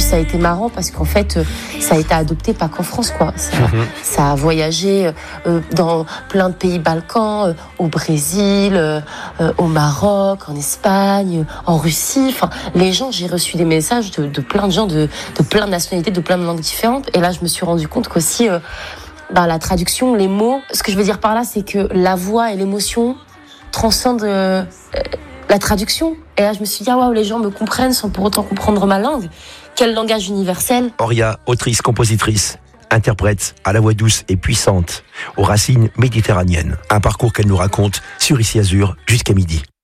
ça a été marrant parce qu'en fait, ça a été adopté pas qu'en France, quoi. Ça a voyagé dans plein de pays Balkans, au Brésil, au Maroc, en Espagne, en Russie. Enfin, les gens, j'ai reçu des messages de plein de gens, de plein de nationalités, de plein de langues différentes. Et là, je me suis rendu compte qu'aussi, la traduction, les mots, ce que je veux dire par là, c'est que la voix et l'émotion transcendent la traduction. Et là, je me suis dit, waouh, les gens me comprennent sans pour autant comprendre ma langue. Quel langage universel. Horia, autrice, compositrice, interprète à la voix douce et puissante, aux racines méditerranéennes. Un parcours qu'elle nous raconte sur Ici Azur jusqu'à midi.